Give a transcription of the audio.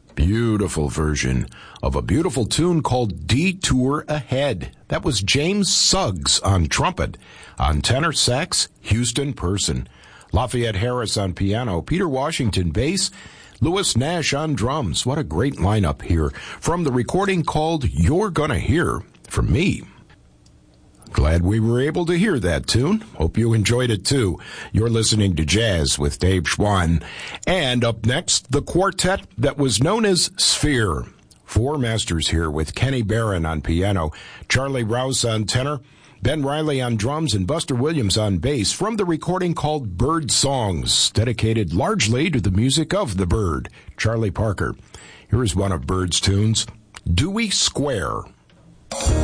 Beautiful version of a beautiful tune called Detour Ahead. That was James Suggs on trumpet. On tenor sax, Houston Person. Lafayette Harris on piano, Peter Washington bass, Louis Nash on drums. What a great lineup here from the recording called You're Gonna Hear From Me. Glad we were able to hear that tune. Hope you enjoyed it too. You're listening to Jazz with Dave Schwann. And up next, the quartet that was known as Sphere. Four masters here with Kenny Barron on piano, Charlie Rouse on tenor, Ben Riley on drums, and Buster Williams on bass from the recording called Bird Songs, dedicated largely to the music of the bird, Charlie Parker. Here is one of Bird's tunes, Dewey Square.